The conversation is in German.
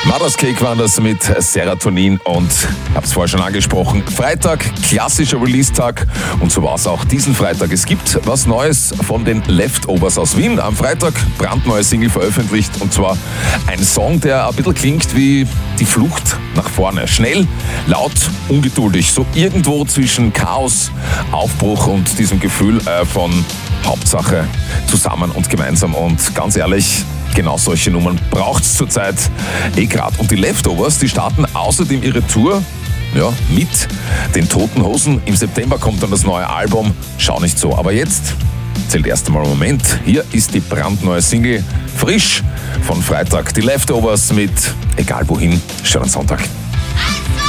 Mother's Cake waren das mit Serotonin und hab's vorher schon angesprochen. Freitag, klassischer Release-Tag und so war es auch diesen Freitag. Es gibt was Neues von den Leftovers aus Wien. Am Freitag brandneue Single veröffentlicht und zwar ein Song, der ein bisschen klingt wie die Flucht nach vorne. Schnell, laut, ungeduldig. So irgendwo zwischen Chaos, Aufbruch und diesem Gefühl von Hauptsache zusammen und gemeinsam. Und ganz ehrlich, genau solche Nummern braucht's zurzeit gerade. Und die Leftovers, die starten außerdem ihre Tour mit den Toten Hosen. Im September kommt dann das neue Album. Schau nicht so. Aber jetzt zählt erst einmal einen Moment. Hier ist die brandneue Single, frisch von Freitag. Die Leftovers mit Egal wohin, schönen Sonntag.